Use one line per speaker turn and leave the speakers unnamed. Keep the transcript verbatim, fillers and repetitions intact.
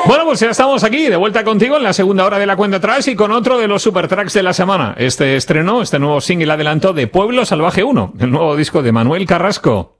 Bueno, pues ya estamos aquí, de vuelta contigo en la segunda hora de la cuenta atrás y con otro de los supertracks de la semana. Este estreno, este nuevo single adelanto de Pueblo Salvaje uno, el nuevo disco de Manuel Carrasco.